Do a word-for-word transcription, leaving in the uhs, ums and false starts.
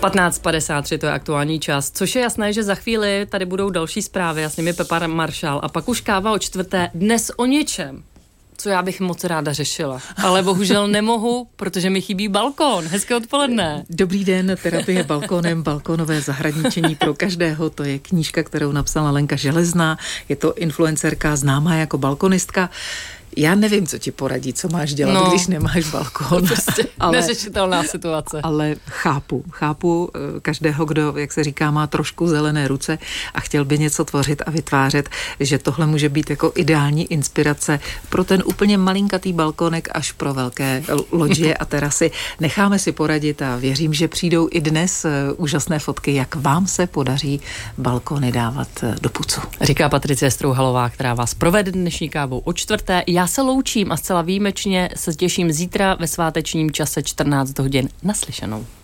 patnáct padesát tři, to je aktuální čas, což je jasné, že za chvíli tady budou další zprávy a s nimi Pepa Maršál a pak už káva o čtvrté, dnes o něčem, co já bych moc ráda řešila. Ale bohužel nemohu, protože mi chybí balkón. Hezké odpoledne. Dobrý den, terapie balkónem, balkónové zahradničení pro každého. To je knížka, kterou napsala Lenka Železná. Je to influencerka známá jako balkonistka. Já nevím, co ti poradí, co máš dělat, no, když nemáš balkón. Prostě ale, neřešitelná situace. Ale chápu, chápu každého, kdo, jak se říká, má trošku zelené ruce a chtěl by něco tvořit a vytvářet, že tohle může být jako ideální inspirace pro ten úplně malinkatý balkonek až pro velké loďie a terasy. Necháme si poradit a věřím, že přijdou i dnes úžasné fotky, jak vám se podaří balkony dávat do pucu. Říká Patricie Strouhalová, která vás provede dnešní kávou o čtvrté. Já se loučím a zcela výjimečně se těším zítra ve svátečním čase čtrnáct hodin. Naslyšenou.